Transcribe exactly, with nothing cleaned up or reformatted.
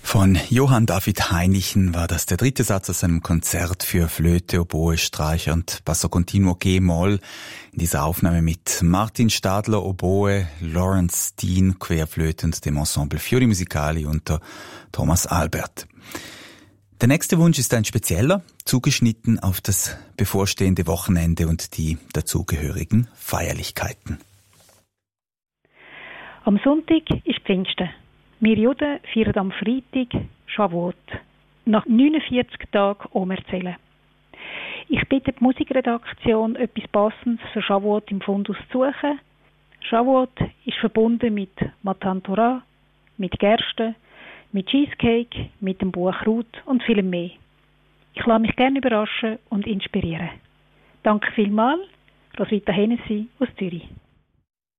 Von Johann David Heinichen war das der dritte Satz aus einem Konzert für Flöte, Oboe, Streicher und Basso Continuo G-Moll. In dieser Aufnahme mit Martin Stadler, Oboe, Lawrence Steen, Querflöte und dem Ensemble Fiori Musicali unter Thomas Albert. Der nächste Wunsch ist ein spezieller, zugeschnitten auf das bevorstehende Wochenende und die dazugehörigen Feierlichkeiten. Am Sonntag ist Pfingsten. Wir Juden feiern am Freitag Shavuot. Nach neunundvierzig Tagen umerzählen. Ich bitte die Musikredaktion, etwas Passendes für Shavuot im Fundus zu suchen. Shavuot ist verbunden mit Matan Torah, mit Gerste, mit Cheesecake, mit dem Buch Ruth und vielem mehr. Ich lasse mich gerne überraschen und inspirieren. Danke vielmals, Roswitha Hennessy aus Zürich.